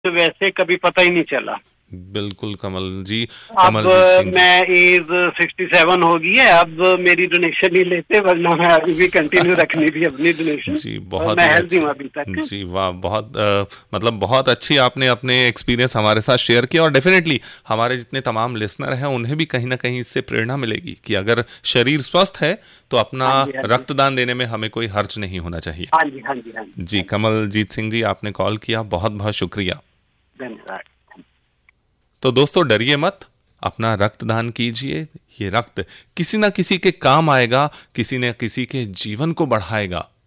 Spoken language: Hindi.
तो वैसे कभी पता ही नहीं चला। बिल्कुल कमल जी। अब कमलजीत सिंह जी। मैं एज 67 हो गई है, अब मेरी डोनेशन नहीं लेते, वरना मैं अभी भी कंटिन्यू रखनी थी अपनी डोनेशन। जी और बहुत मैं ही हेल्दी अच्छी। हूँ अभी तक। जी वाह, बहुत मतलब बहुत अच्छी आपने अपने एक्सपीरियंस हमारे साथ शेयर किया, और डेफिनेटली हमारे जितने तमाम लिसनर हैं उन्हें भी कहीं ना कहीं इससे प्रेरणा मिलेगी कि अगर शरीर स्वस्थ है तो अपना हाँ जी, हाँ जी, रक्तदान देने में हमें कोई हर्ज नहीं होना चाहिए। हाँ जी, हाँ जी, हाँ जी, जी हाँ जी। कमलजीत सिंह जी, आपने कॉल किया, बहुत बहुत शुक्रिया। धन्यवाद। तो दोस्तों डरिए मत, अपना रक्तदान कीजिए। ये रक्त किसी ना किसी के काम आएगा, किसी न किसी के जीवन को बढ़ाएगा।